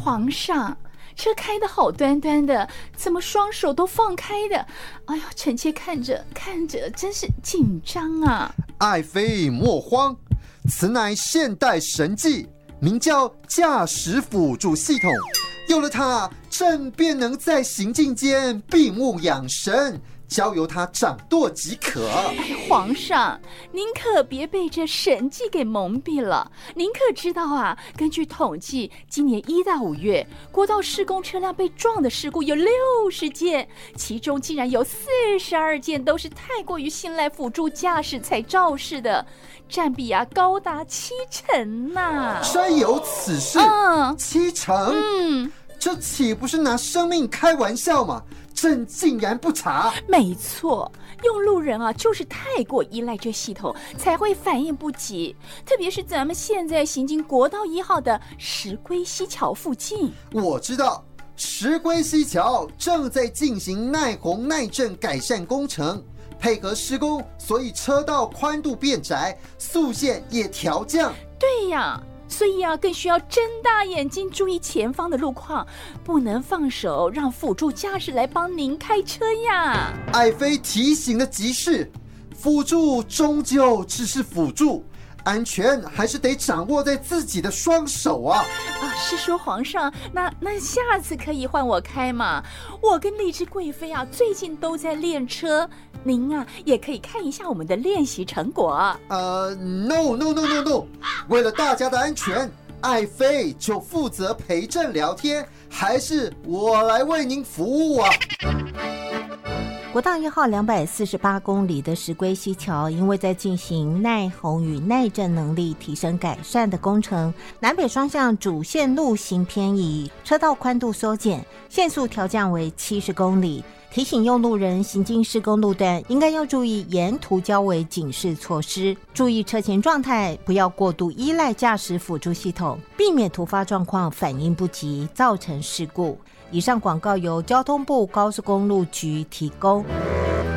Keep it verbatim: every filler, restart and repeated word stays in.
皇上，车开得好端端的，怎么双手都放开的？哎呦，臣妾看着看着真是紧张啊！ 爱妃莫慌，此乃现代神技，名叫驾驶辅助系统。有了它，朕便能在行进间闭目养神，交由他掌舵即可。 哎，皇上，您可别被这神迹给蒙蔽了。您可知道啊？根据统计，今年一到五月，国道施工车辆被撞的事故有六十件，其中竟然有四十二件都是太过于信赖辅助驾驶才肇事的，占比啊高达七成呐、啊！ 真有此事？ 嗯， 七成？ 嗯， 这岂不是拿生命开玩笑吗？朕竟然不查。 没错，用路人啊就是太过依赖这系统，才会反应不及。特别是咱们现在行经国道一号的石龟溪桥附近。 我知道石龟溪桥正在进行耐洪耐震改善工程，配合施工，所以车道宽度变窄，速限也调降。 对呀，所以啊，更需要睁大眼睛注意前方的路况，不能放手让辅助驾驶来帮您开车呀。 爱妃提醒的极是，辅助终究只是辅助，安全还是得掌握在自己的双手啊！ 啊，是说皇上，那那下次可以换我开嘛？我跟丽芝贵妃啊，最近都在练车，您啊也可以看一下我们的练习成果。 呃 ，no no no no no， 为了大家的安全，爱妃就负责陪朕聊天，还是我来为您服务啊？ 国道一号两百四十八公里的石龟溪桥，因为在进行耐洪与耐震能力提升改善的工程，南北双向主线路行偏移，车道宽度缩减，限速调降为七十公里。提醒用路人行经施工路段，应该要注意沿途交围警示措施，注意车前状态，不要过度依赖驾驶辅助系统，避免突发状况反应不及，造成事故。以上广告由交通部高速公路局提供。